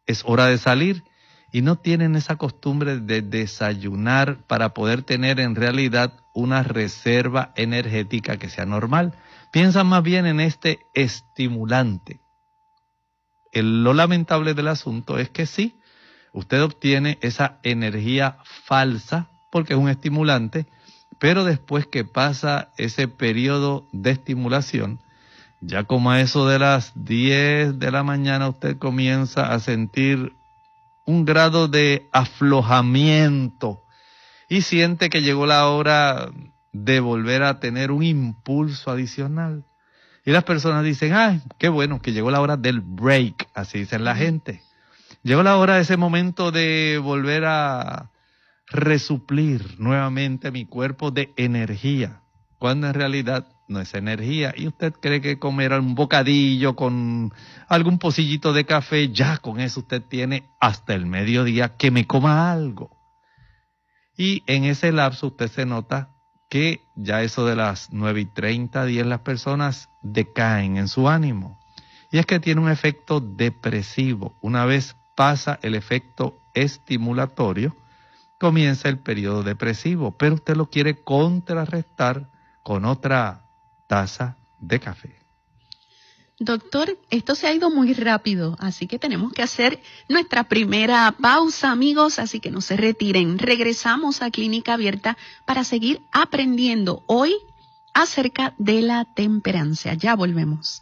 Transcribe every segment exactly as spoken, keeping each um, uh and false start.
es hora de salir y no tienen esa costumbre de desayunar para poder tener en realidad una reserva energética que sea normal. Piensan más bien en este estimulante. El, lo lamentable del asunto es que sí, usted obtiene esa energía falsa porque es un estimulante, pero después que pasa ese periodo de estimulación, ya como a eso de las diez de la mañana usted comienza a sentir un grado de aflojamiento y siente que llegó la hora de volver a tener un impulso adicional. Y las personas dicen, ay, qué bueno que llegó la hora del break, así dicen la gente. Llegó la hora de ese momento de volver a resuplir nuevamente mi cuerpo de energía, cuando en realidad no es energía. Y usted cree que comer un bocadillo con algún pocillito de café, ya con eso usted tiene hasta el mediodía que me coma algo. Y en ese lapso usted se nota que ya eso de las nueve y treinta, diez, las personas decaen en su ánimo. Y es que tiene un efecto depresivo. Una vez pasa el efecto estimulatorio, comienza el periodo depresivo, pero usted lo quiere contrarrestar con otra taza de café. Doctor, esto se ha ido muy rápido, así que tenemos que hacer nuestra primera pausa, amigos, así que no se retiren. Regresamos a Clínica Abierta para seguir aprendiendo hoy acerca de la temperancia. Ya volvemos.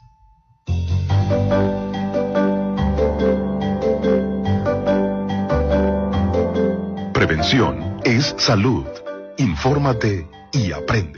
Prevención es salud. Infórmate y aprende.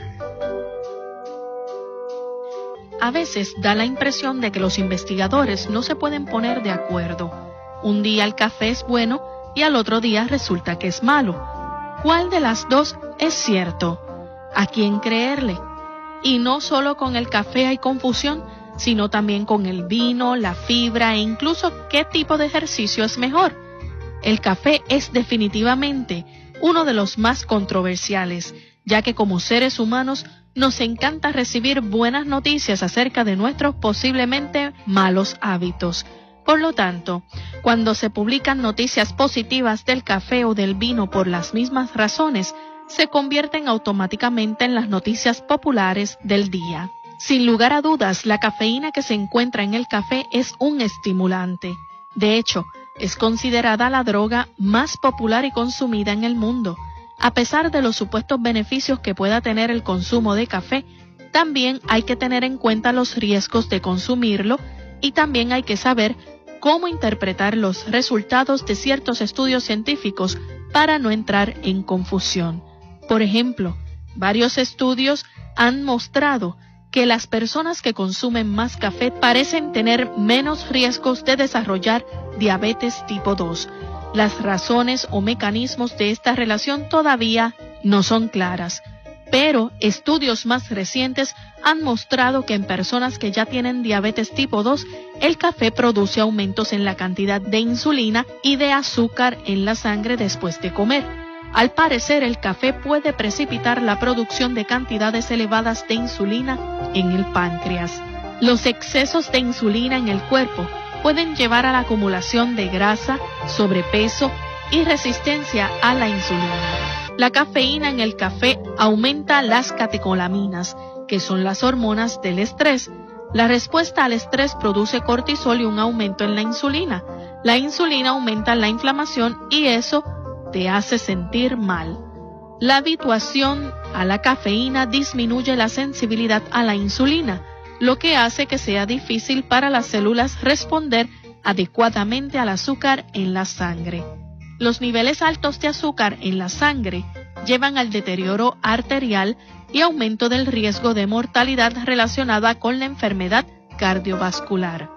A veces da la impresión de que los investigadores no se pueden poner de acuerdo. Un día el café es bueno y al otro día resulta que es malo. ¿Cuál de las dos es cierto? ¿A quién creerle? Y no solo con el café hay confusión, sino también con el vino, la fibra e incluso qué tipo de ejercicio es mejor. El café es definitivamente uno de los más controversiales, ya que como seres humanos nos encanta recibir buenas noticias acerca de nuestros posiblemente malos hábitos. Por lo tanto, cuando se publican noticias positivas del café o del vino por las mismas razones, se convierten automáticamente en las noticias populares del día. Sin lugar a dudas, la cafeína que se encuentra en el café es un estimulante. De hecho, es considerada la droga más popular y consumida en el mundo. A pesar de los supuestos beneficios que pueda tener el consumo de café, también hay que tener en cuenta los riesgos de consumirlo y también hay que saber cómo interpretar los resultados de ciertos estudios científicos para no entrar en confusión. Por ejemplo, varios estudios han mostrado que las personas que consumen más café parecen tener menos riesgos de desarrollar diabetes tipo dos. Las razones o mecanismos de esta relación todavía no son claras, pero estudios más recientes han mostrado que en personas que ya tienen diabetes tipo dos, el café produce aumentos en la cantidad de insulina y de azúcar en la sangre después de comer. Al parecer, el café puede precipitar la producción de cantidades elevadas de insulina en el páncreas. Los excesos de insulina en el cuerpo pueden llevar a la acumulación de grasa, sobrepeso y resistencia a la insulina. La cafeína en el café aumenta las catecolaminas, que son las hormonas del estrés. La respuesta al estrés produce cortisol y un aumento en la insulina. La insulina aumenta la inflamación y eso te hace sentir mal. La habituación a la cafeína disminuye la sensibilidad a la insulina, lo que hace que sea difícil para las células responder adecuadamente al azúcar en la sangre. Los niveles altos de azúcar en la sangre llevan al deterioro arterial y aumento del riesgo de mortalidad relacionada con la enfermedad cardiovascular.